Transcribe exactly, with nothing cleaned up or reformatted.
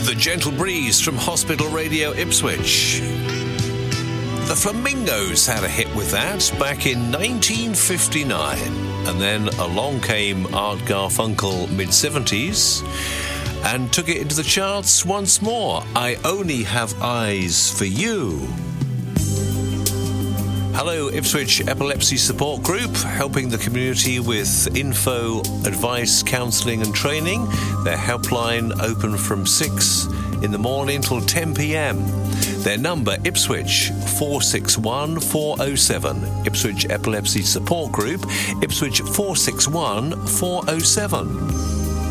The Gentle Breeze from Hospital Radio Ipswich. The Flamingos had a hit with that back in nineteen fifty-nine. And then along came Art Garfunkel mid-seventies and took it into the charts once more. I Only Have Eyes for You. Hello, Ipswich Epilepsy Support Group, helping the community with info, advice, counselling and training. Their helpline open from six in the morning till ten p.m. Their number, Ipswich four six one four oh seven. Ipswich Epilepsy Support Group, Ipswich four six one four oh seven.